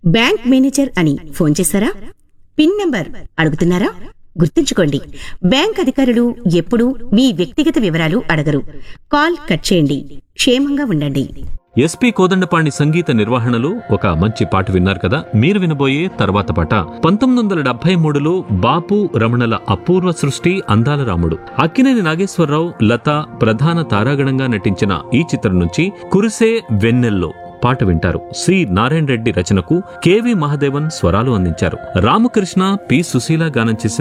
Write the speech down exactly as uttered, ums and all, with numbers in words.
Bank manager అని phone చేశారా? Pin number అడుగుతున్నారా? గుర్తుంచుకోండి, బ్యాంక్ అధికారులు ఎప్పుడూ మీ వ్యక్తిగత వివరాలు అడగరు. కాల్ కట్ చేయండి. క్షేమంగా ఉండండి. ఎస్పీ కోదండపాణి సంగీత నిర్వహణలో ఒక మంచి పాట విన్నారు కదా. మీరు వినబోయే తర్వాత పాట పంతొమ్మిది వందల డెబ్బై మూడులో బాపు రమణల అపూర్వ సృష్టి అందాల రాముడు. అక్కినేని నాగేశ్వరరావు, లత ప్రధాన తారాగణంగా నటించిన ఈ చిత్రం నుంచి కురిసే వెన్నెల్లో పాట వింటారు. సి నారాయణ రెడ్డి రచనకు కెవి మహాదేవన్ స్వరాలు అందించారు. రామకృష్ణ, పి సుశీల గానం చేసిన